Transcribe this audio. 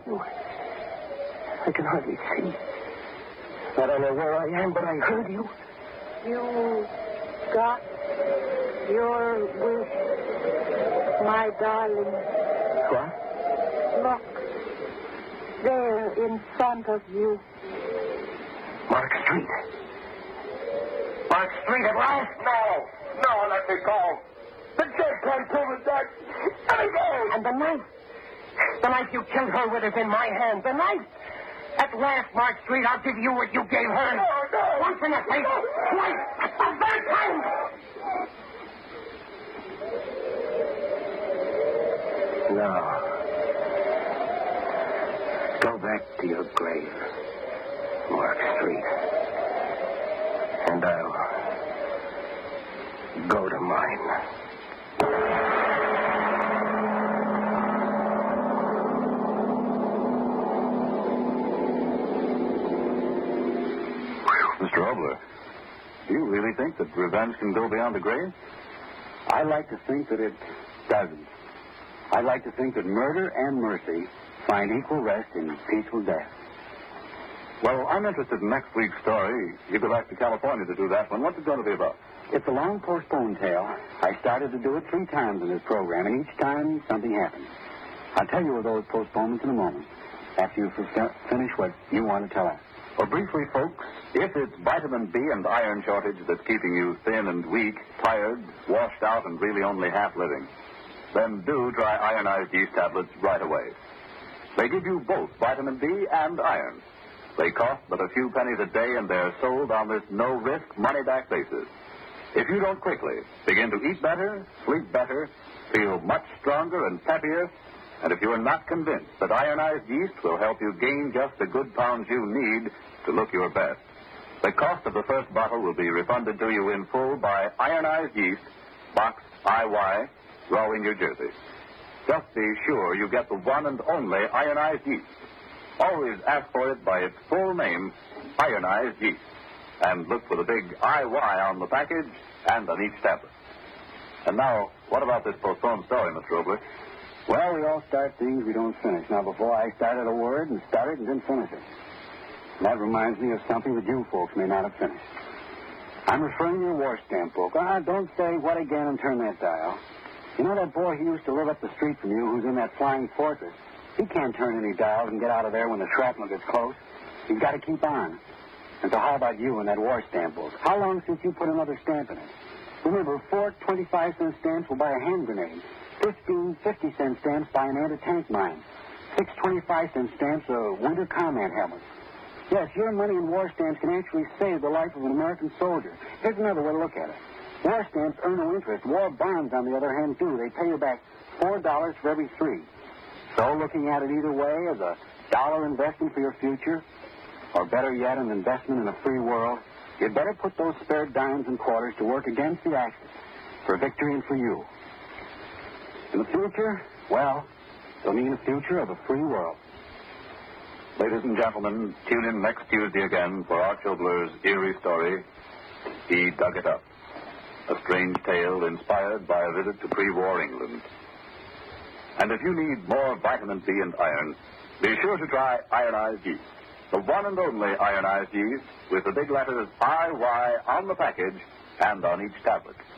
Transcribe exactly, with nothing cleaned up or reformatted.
No, I, I can hardly see. I don't know where I am, but I heard you. You got your wish, my darling. What? Look, there in front of you. Mark Street. Mark Street at last? No. No, let me go. The judge can't prove it, Doc. Let me go. And the knife. The knife you killed her with is in my hand. The knife. At last, Mark Street, I'll give you what you gave her. No, no. Once in the face. No. Twice. A third time. No. Go back to your grave, Mark Street. And I'll go to mine. Mister Obler, do you really think that revenge can go beyond the grave? I like to think that it doesn't. I like to think that murder and mercy find equal rest in peaceful death. Well, I'm interested in next week's story. You go back to California to do that one. What's it going to be about? It's a long postponed tale. I started to do it three times in this program, and each time something happened. I'll tell you of those postponements in a moment, after you finish what you want to tell us. Well, briefly, folks, if it's vitamin B and iron shortage that's keeping you thin and weak, tired, washed out, and really only half living, then do try ironized yeast tablets right away. They give you both vitamin B and iron. They cost but a few pennies a day, and they're sold on this no-risk, money-back basis. If you don't quickly begin to eat better, sleep better, feel much stronger and peppier, and if you are not convinced that ironized yeast will help you gain just the good pounds you need to look your best, the cost of the first bottle will be refunded to you in full by Ironized Yeast, Box I Y, Rahway, New Jersey. Just be sure you get the one and only ironized yeast. Always ask for it by its full name, Ironized Yeast. And look for the big I Y on the package and on each tablet. And now, what about this postponed story, Mister Obler? Well, we all start things we don't finish. Now, before I started a word and started and didn't finish it. And that reminds me of something that you folks may not have finished. I'm referring to your war stamp book. Ah, don't say what again and turn that dial. You know that boy who used to live up the street from you who's in that flying fortress? He can't turn any dials and get out of there when the shrapnel gets close. He's got to keep on. And so how about you and that war stamp book? How long since you put another stamp in it? Remember, four twenty-five cent stamps will buy a hand grenade. Fifteen fifty-cent stamps buy an anti-tank mine. Six twenty-five cent stamps a winter combat helmet. Yes, your money in war stamps can actually save the life of an American soldier. Here's another way to look at it. War stamps earn no interest. War bonds, on the other hand, do. They pay you back four dollars for every three. So looking at it either way as a dollar investment for your future, or better yet, an investment in a free world, you'd better put those spare dimes and quarters to work against the Axis for victory and for you. In the future, well, it'll mean a future of a free world. Ladies and gentlemen, tune in next Tuesday again for Arch Obler's eerie story, He Dug It Up. A strange tale inspired by a visit to pre-war England. And if you need more vitamin B and iron, be sure to try Ironized Yeast. The one and only Ironized Yeast with the big letters I Y on the package and on each tablet.